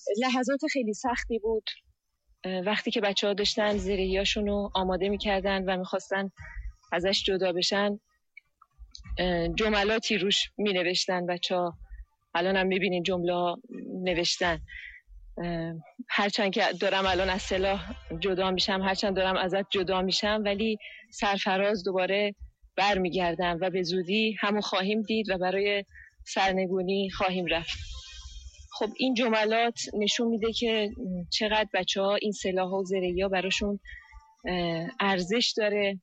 لحظات خیلی سختی بود وقتی که بچه‌ها داشتن زرهیاشون رو آماده می‌کردن و می‌خواستن ازش جدا بشن. جملاتی روش می‌نوشتن بچه‌ها، الان هم می‌بینین جمله نوشتن. هرچند که دارم الان از سلاح جدا میشم، هرچند دارم ازت جدا میشم، ولی سرفراز دوباره برمیگردم و به زودی همون خواهیم دید و برای سرنگونی خواهیم رفت. خب این جملات نشون میده که چقدر بچه‌ها این سلاح‌ها و زرهی‌ها براشون ارزش داره.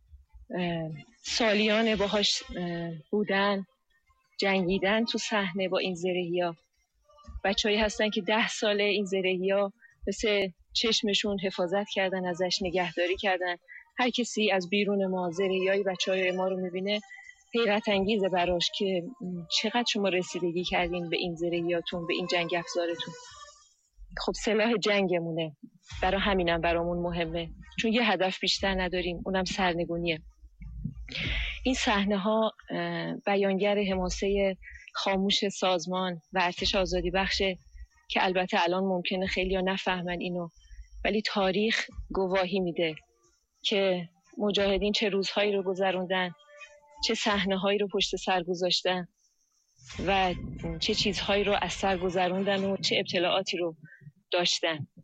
سالیان باهاش بودن، جنگیدن تو صحنه با این زرهی‌ها. بچه‌هایی هستن که 10 ساله این زرهی‌ها مثل چشمشون حفاظت کردن، ازش نگهداری کردن. هر کسی از بیرون ما زرهی‌های بچه‌های ما رو می‌بینه حیرت انگیزه براش که چقدر شما رسیدگی کردین به این زرهیاتون، به این جنگ افزارتون. خب سلاح جنگمونه، برای همینم برامون مهمه، چون یه هدف بیشتر نداریم، اونم سرنگونیه. این صحنه‌ها بیانگر حماسه خاموش سازمان و ارتش آزادی بخشه که البته الان ممکنه خیلی‌ها نفهمن اینو، ولی تاریخ گواهی میده که مجاهدین چه روزهایی رو گذروندن، چه صحنه‌هایی رو پشت سر گذاشتن و چه چیزهایی رو از سر گذروندن و چه ابتلاعاتی رو داشتن.